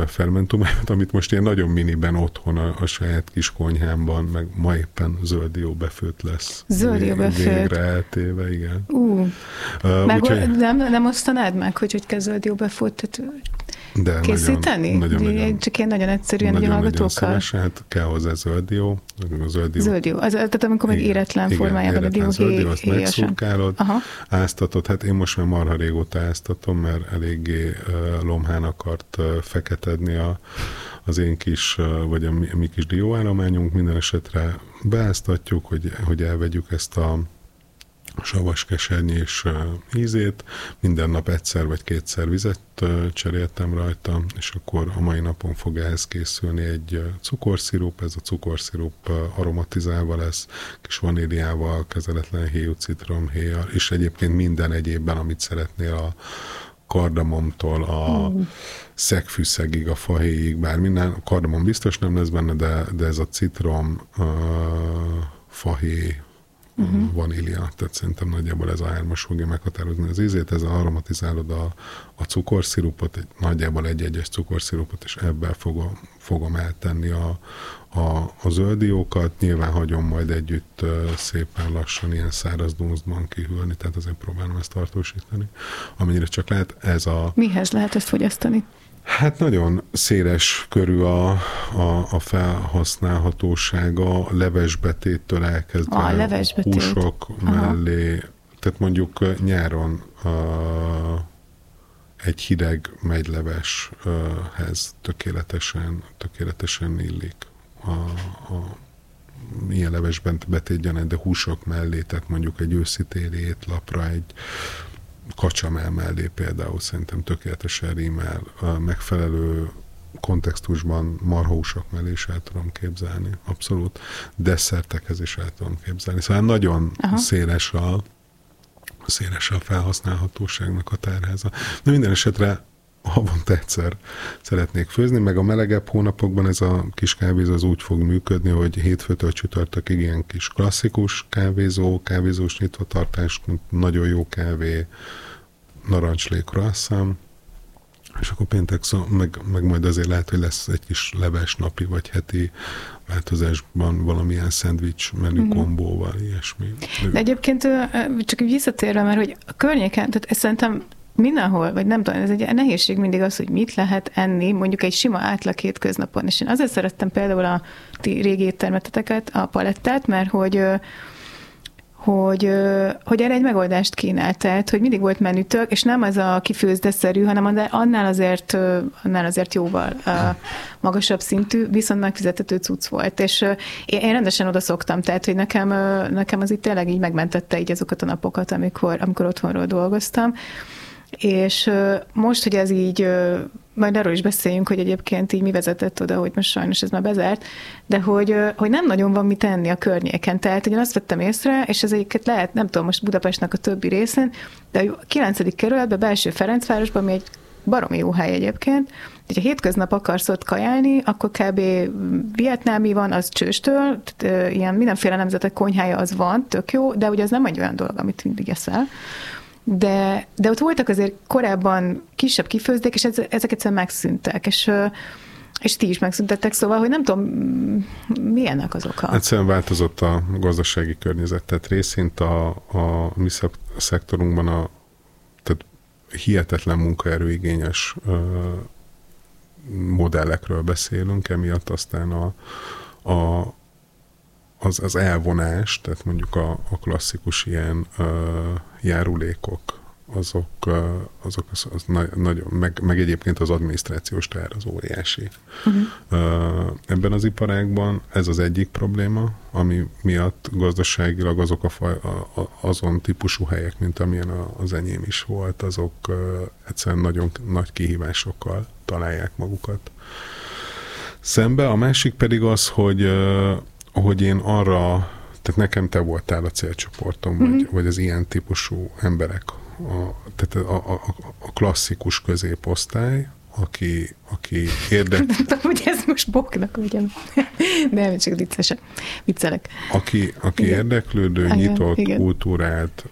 fermentumáját, amit most ilyen nagyon miniben otthon a saját kis konyhámban, meg ma éppen zölddió befőtt lesz. Zölddió befőtt. Végre eltéve, igen. Nem osztanád meg, hogy kell zölddió befőtt de készíteni? Nagyon, csak én nagyon egyszerűen a hallgatókkal. Hát kell hozzá zölddió. Zölddió. Tehát amikor még éretlen formájában a dió zölddió, azt megszurkálod, áztatod. Hát én most már marha régóta áztatom, mert eléggé lomhán akart feketedni az én kis, vagy a mi kis dióállományunk. Minden esetre beáztatjuk, hogy elvegyük ezt a savas kesernyés ízét. Minden nap egyszer vagy kétszer vizet cseréltem rajta, és akkor a mai napon fog ehhez készülni egy cukorszirup. Ez a cukorszirup aromatizálva lesz, kis vaníliával, kezeletlen héjú, citromhéjjal, és egyébként minden egyébben, amit szeretnél, a kardamomtól a szegfűszegig, a fahéjig, bár minden, a kardamom biztos nem lesz benne, de ez a citrom, fahéj, vanília, tehát szerintem nagyjából ez a hármas fogja meghatározni az ízét, ezzel aromatizálod a cukorszirupot, nagyjából egy egyes cukorszirupot, és ebben fogom eltenni a zölddiókat, nyilván hagyom majd együtt szépen lassan ilyen száraz dúszban kihűlni, tehát azért próbálom ezt tartósítani. Amennyire csak lehet, ez a... Mihez lehet ezt fogyasztani? Hát nagyon széles körű a felhasználhatósága, levesbetéttől elkezdve húsok mellé, tehát mondjuk nyáron egy hideg megyleveshez tökéletesen illik ilyen levesben betét, de húsok mellé, tehát mondjuk egy őszi-téli étlapra, egy kacsamel mellé például szerintem tökéletesen rímel, megfelelő kontextusban marhahúsok mellé is el tudom képzelni, abszolút. Desszertekhez is el tudom képzelni. Szóval nagyon széles a felhasználhatóságnak a tárháza. De minden esetre havonta egyszer szeretnék főzni, meg a melegebb hónapokban ez a kis kávézó az úgy fog működni, hogy hétfőtől csütörtökig ilyen kis klasszikus kávézós nyitvatartás, nagyon jó kávé, narancslé croissant, és akkor péntek meg majd azért lehet, hogy lesz egy kis leves napi vagy heti változásban valamilyen szendvics menü kombóval, ilyesmi. De egyébként csak így visszatérve, mert hogy a környéken, tehát szerintem mindenhol, vagy nem tudom, ez egy nehézség mindig az, hogy mit lehet enni, mondjuk egy sima átlag hétköznapon. És én azért szerettem például a ti régi éttermeteket, a palettát, mert hogy erre egy megoldást kínált, tehát, hogy mindig volt menütök, és nem az a kifőzdeszerű, hanem annál azért jóval magasabb szintű, viszont megfizethető cucc volt. És én rendesen oda szoktam, tehát, hogy nekem az itt tényleg így megmentette így azokat a napokat, amikor otthonról dolgoztam. És most, hogy ez így, majd arról is beszéljünk, hogy egyébként így mi vezetett oda, hogy most sajnos ez már bezárt, de hogy nem nagyon van mit enni a környéken. Tehát én azt vettem észre, és ez egyiket lehet, nem tudom, most Budapestnek a többi részén, de a 9. kerületben, Belső Ferencvárosban, ami egy baromi jó hely egyébként, hogyha hétköznap akarsz ott kajálni, akkor kb. Vietnámi van, az csőstől, ilyen mindenféle nemzetek konyhája az van, tök jó, de ugye az nem egy olyan dolog, amit mindig eszel. De ott voltak azért korábban kisebb kifőzdék, és ezek egyszerűen megszűntek, és ti is megszüntettek, szóval, hogy nem tudom, milyennek az oka? Egyszerűen változott a gazdasági környezet, tehát részint a mi szektorunkban tehát hihetetlen munkaerőigényes modellekről beszélünk, emiatt aztán az elvonás, tehát mondjuk a klasszikus ilyen járulékok, azok nagyon, meg egyébként az adminisztrációs teher az óriási. Ebben az iparágban ez az egyik probléma, ami miatt gazdaságilag azok azon típusú helyek, mint amilyen az enyém is volt, azok egyszerűen nagyon nagy kihívásokkal találják magukat szembe. A másik pedig az, hogy én arra, tehát nekem te voltál a célcsoportom, vagy az ilyen típusú emberek, tehát a klasszikus középosztály, aki érdekel. Nem tudom, hogy ez most boknak, ugye? Nem, csak viccelek. Aki érdeklődő, nyitott, kultúrált,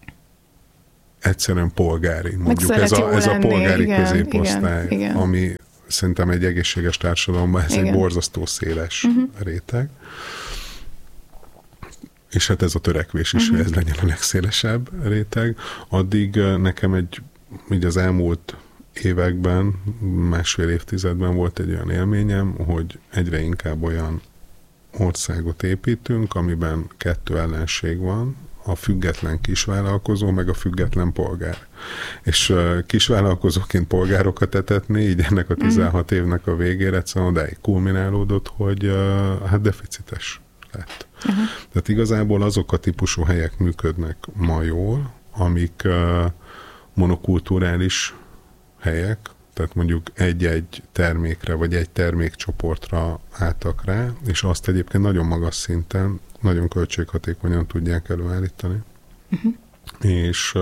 egyszerűen polgári, mondjuk ez a polgári középosztály, szerintem egy egészséges társadalomban ez egy borzasztó széles réteg. És hát ez a törekvés is, hogy ez legyen a legszélesebb réteg. Addig nekem így az elmúlt években, másfél évtizedben volt egy olyan élményem, hogy egyre inkább olyan országot építünk, amiben kettő ellenség van, a független kisvállalkozó, meg a független polgár. És kisvállalkozóként polgárokat etetni, így ennek a 16 évnek a végére egyszerűen odáig kulminálódott, hogy hát deficites lett. Tehát igazából azok a típusú helyek működnek ma jól, amik monokulturális helyek, tehát mondjuk egy-egy termékre, vagy egy termékcsoportra álltak rá, és azt egyébként nagyon magas szinten, nagyon költséghatékonyan tudják előállítani. És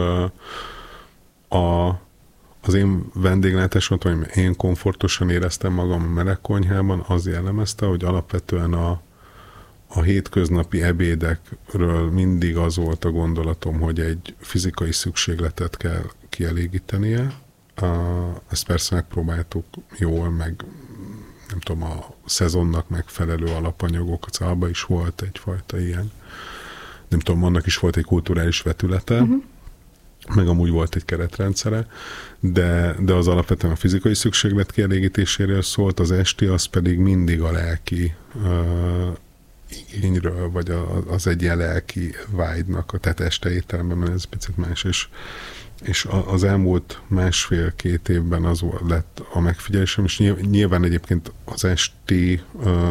az én vendéglátásomat, vagy én komfortosan éreztem magam a melegkonyhában, az jellemezte, hogy alapvetően a hétköznapi ebédekről mindig az volt a gondolatom, hogy egy fizikai szükségletet kell kielégítenie. Ezt persze megpróbáltuk jól, meg nem tudom, a szezonnak megfelelő alapanyagok, a Cálba is volt egyfajta ilyen, nem tudom, annak is volt egy kulturális vetülete, meg amúgy volt egy keretrendszere, de az alapvetően a fizikai szükséglet kielégítéséről szólt, az esti az pedig mindig a lelki igényről, vagy az egy ilyen lelki vágynak, tehát este étteremben, mert ez picit más, és az elmúlt másfél-két évben az lett a megfigyelésem, és nyilván egyébként az esti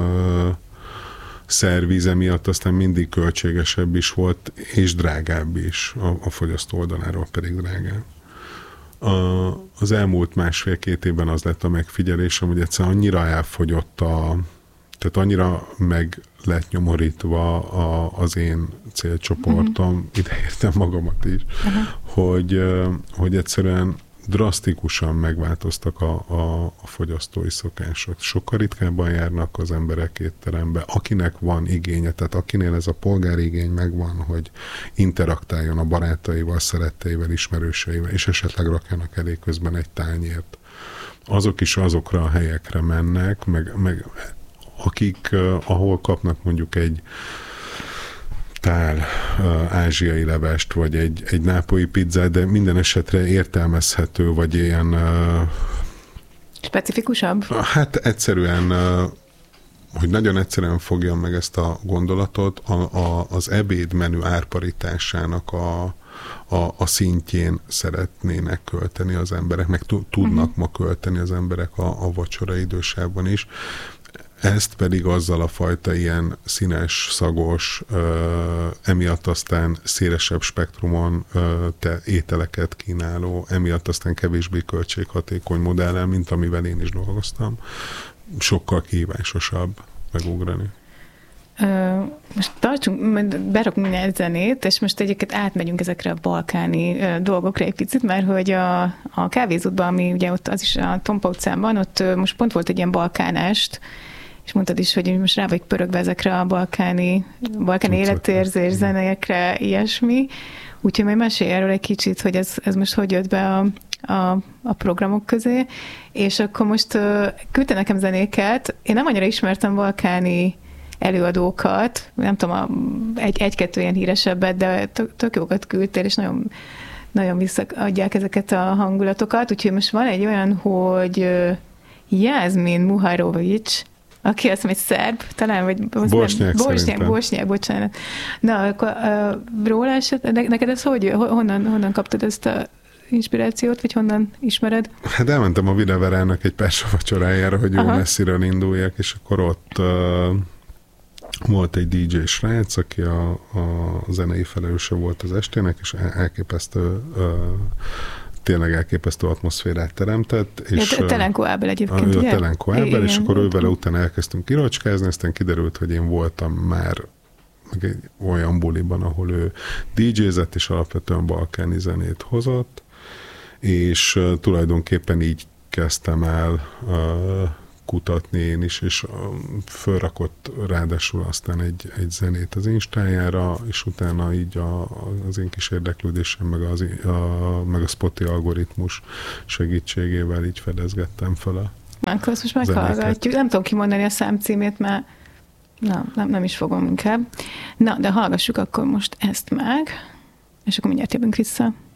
szervíze miatt aztán mindig költségesebb is volt, és drágább is, a fogyasztó oldaláról pedig drágább. Az elmúlt másfél-két évben az lett a megfigyelésem, hogy egyszerűen annyira elfogyott tehát annyira meg lett nyomorítva az én célcsoportom, ideértem magamat is, hogy egyszerűen drasztikusan megváltoztak a fogyasztói szokások. Sokkal ritkábban járnak az emberek étterembe, akinek van igénye, tehát akinél ez a polgári igény megvan, hogy interaktáljon a barátaival, szeretteivel, ismerőseivel, és esetleg rakjanak elé közben egy tányért. Azok is azokra a helyekre mennek, meg akik, ahol kapnak mondjuk egy tál ázsiai levest, vagy egy nápolyi pizzát, de minden esetre értelmezhető, vagy ilyen... Specifikusabb? Hát egyszerűen, hogy nagyon egyszerűen fogjam meg ezt a gondolatot, az ebédmenü árparitásának a szintjén szeretnének költeni az emberek, meg tudnak ma költeni az emberek a vacsora idősában is. Ezt pedig azzal a fajta ilyen színes, szagos, emiatt aztán szélesebb spektrumon ételeket kínáló, emiatt aztán kevésbé költséghatékony modellel, mint amivel én is dolgoztam, sokkal kihívásosabb megugrani. Most tartsunk, berakunk egy zenét, és most egyébként átmegyünk ezekre a balkáni dolgokra egy picit, mert hogy a kávézóban, ami ugye ott az is a Tompa utcában, ott most pont volt egy ilyen balkánest, és mondtad is, hogy most rá vagy pörögve ezekre a balkáni életérzés zenékre, ilyesmi. Úgyhogy majd mesélj erről egy kicsit, hogy ez most hogy jött be a programok közé. És akkor most küldte nekem zenéket. Én nem annyira ismertem balkáni előadókat, nem tudom, egy-kettő ilyen híresebbet, de tök jókat küldtél, és nagyon, nagyon visszaadják ezeket a hangulatokat. Úgyhogy most van egy olyan, hogy Jászmin Muharovics, aki azt mondja, hogy szerb, talán, vagy bosnyák, bocsánat. Na, akkor róla eset, neked ez honnan kaptad ezt a inspirációt, vagy honnan ismered? Hát elmentem a Videverának egy persa vacsorájára, hogy jó messziről induljak, és akkor ott volt egy DJ srác, aki a zenei felelőse volt az estének, és tényleg elképesztő atmoszférát teremtett. És Telenko Ábel egyébként, ugye? Telenko Ábel, és akkor ő vele utána elkezdtünk kirocskázni, aztán kiderült, hogy én voltam már egy olyan buliban, ahol ő DJ-zett, és alapvetően balkáni zenét hozott, és tulajdonképpen így kezdtem el kutatni én is, és fölrakott ráadásul aztán egy zenét az Instájára, és utána így az én kis érdeklődésem, meg a Spotify algoritmus segítségével így fedezgettem fel Akkor azt most meghallgatjuk. Nem tudom kimondani a szám címét, mert nem is fogom inkább. Na, de hallgassuk akkor most ezt meg, és akkor mindjárt jövünk vissza.